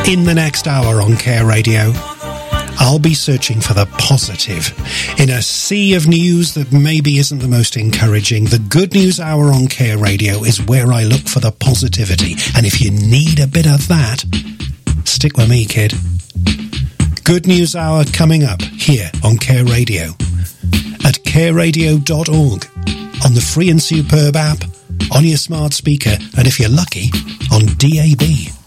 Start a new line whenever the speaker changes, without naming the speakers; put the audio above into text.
In the next hour on Care Radio, I'll be searching for the positive. In a sea of news that maybe isn't the most encouraging, the Good News Hour on Care Radio is where I look for the positivity. And if you need a bit of that, stick with me, kid. Good News Hour coming up here on Care Radio at careradio.org, on the free and superb app, on your smart speaker, and if you're lucky, on DAB.